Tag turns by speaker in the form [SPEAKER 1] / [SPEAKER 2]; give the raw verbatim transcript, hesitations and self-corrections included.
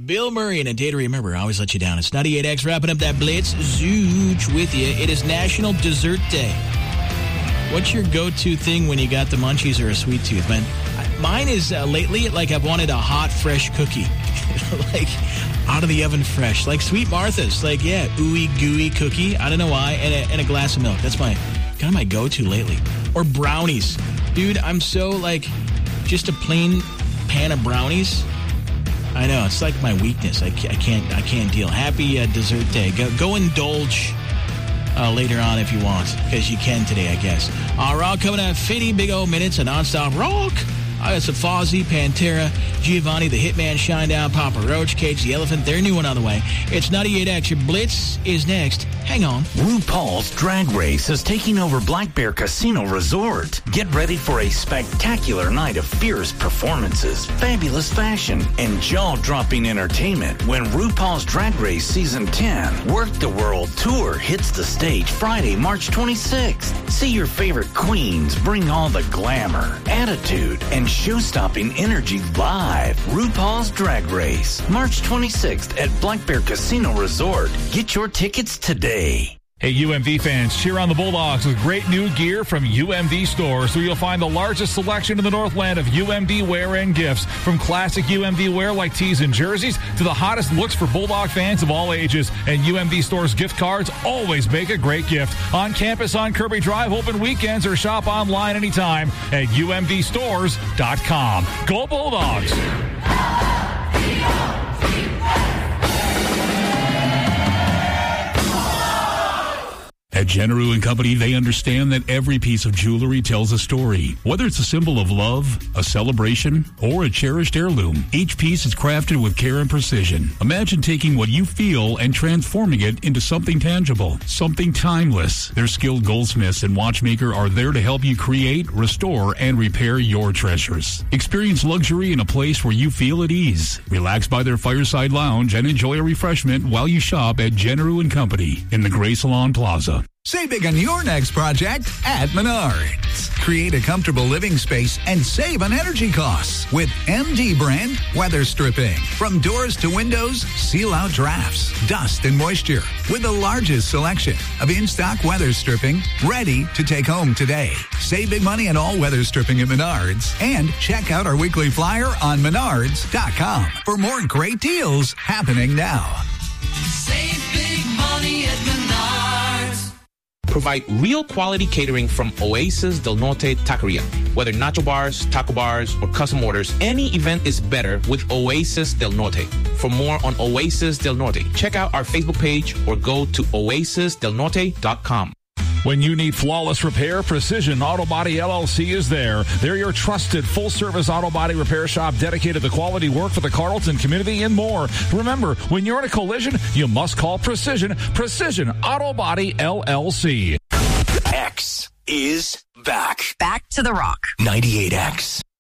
[SPEAKER 1] Bill Murray and A Day to Remember. I always let you down. It's ninety-eight X wrapping up that Blitz. Zooch with you. It is National Dessert Day. What's your go-to thing when you got the munchies or a sweet tooth, man? Mine is uh, lately, like I've wanted a hot, fresh cookie. Like, out of the oven fresh. Like Sweet Martha's. Like, yeah, ooey gooey cookie. I don't know why. And a, and a glass of milk. That's my kind of my go-to lately. Or brownies. Dude, I'm so, like, just a plain pan of brownies. I know, it's like my weakness. I can't, I can't, I can't deal. Happy uh, dessert day. Go, go indulge uh, later on if you want, because you can today, I guess. Uh, rock coming at fifty big old minutes of nonstop rock. I got some Fozzy, Pantera, Giovanni, the Hitman, Shinedown, Papa Roach, Cage the Elephant. Their new one on the way. It's ninety-eight X. Your Blitz is next. Hang on.
[SPEAKER 2] RuPaul's Drag Race is taking over Black Bear Casino Resort. Get ready for a spectacular night of fierce performances, fabulous fashion, and jaw-dropping entertainment when RuPaul's Drag Race Season ten Work the World Tour hits the stage Friday, March twenty-sixth. See your favorite queens bring all the glamour, attitude, and show-stopping energy live. RuPaul's Drag Race, March twenty-sixth at Black Bear Casino Resort. Get your tickets today.
[SPEAKER 3] Hey, U M V fans, cheer on the Bulldogs with great new gear from U M V stores, where you'll find the largest selection in the Northland of U M V wear and gifts, from classic U M V wear like tees and jerseys to the hottest looks for Bulldog fans of all ages. And U M V stores gift cards always make a great gift. On campus on Kirby Drive, open weekends, or shop online anytime at U M V stores dot com. Go Bulldogs!
[SPEAKER 4] At Generou and Company, they understand that every piece of jewelry tells a story. Whether it's a symbol of love, a celebration, or a cherished heirloom, each piece is crafted with care and precision. Imagine taking what you feel and transforming it into something tangible, something timeless. Their skilled goldsmiths and watchmaker are there to help you create, restore, and repair your treasures. Experience luxury in a place where you feel at ease. Relax by their fireside lounge and enjoy a refreshment while you shop at Generou and Company in the Gray Salon Plaza.
[SPEAKER 5] Save big on your next project at Menards. Create a comfortable living space and save on energy costs with M D brand weather stripping. From doors to windows, seal out drafts, dust, and moisture with the largest selection of in-stock weather stripping ready to take home today. Save big money on all weather stripping at Menards and check out our weekly flyer on menards dot com for more great deals happening now.
[SPEAKER 6] Save big money at Menards.
[SPEAKER 7] Provide real quality catering from Oasis Del Norte Taqueria. Whether nacho bars, taco bars, or custom orders, any event is better with Oasis Del Norte. For more on Oasis Del Norte, check out our Facebook page or go to oasis del norte dot com.
[SPEAKER 3] When you need flawless repair, Precision Auto Body L L C is there. They're your trusted full-service auto body repair shop dedicated to quality work for the Carlton community and more. Remember, when you're in a collision, you must call Precision. Precision Auto Body L L C.
[SPEAKER 2] X is back.
[SPEAKER 8] Back to the rock.
[SPEAKER 2] ninety-eight X.